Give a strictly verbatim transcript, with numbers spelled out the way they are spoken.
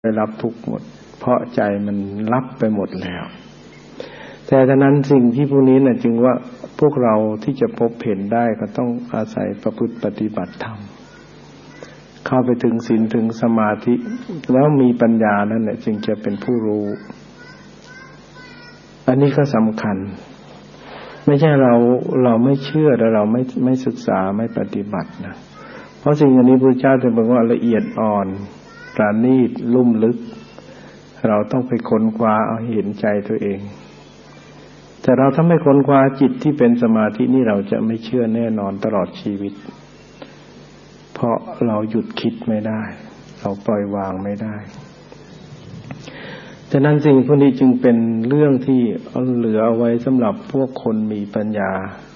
ได้รับทุกข์หมดเพราะใจมันรับไปหมดแล้วแต่ฉะนั้นสิ่งที่พวกนี้น่ะจึงว่าพวกเราที่จะพบเห็นได้ก็ต้องอาศัยประพฤติปฏิบัติธรรมเข้าไปถึงศีลถึงสมาธิแล้วมีปัญญานั่นแหละจึงจะเป็นผู้รู้อันนี้ก็สำคัญไม่ใช่เราเราไม่เชื่อแต่เราไม่ไม่ศึกษาไม่ปฏิบัตินะเพราะสิ่งอันนี้พระเจ้าจะบอกว่าละเอียดอ่อนประณีตลุ่มลึกเราต้องไปค้นคว้าเอาเห็นใจตัวเองแต่เราถ้าไม่ค้นคว้าจิตที่เป็นสมาธินี่เราจะไม่เชื่อแน่นอนตลอดชีวิตเพราะเราหยุดคิดไม่ได้เราปล่อยวางไม่ได้ฉะนั้นสิ่งพวกนี้จึงเป็นเรื่องที่เหลือเอาไว้สำหรับพวกคนมีปัญญา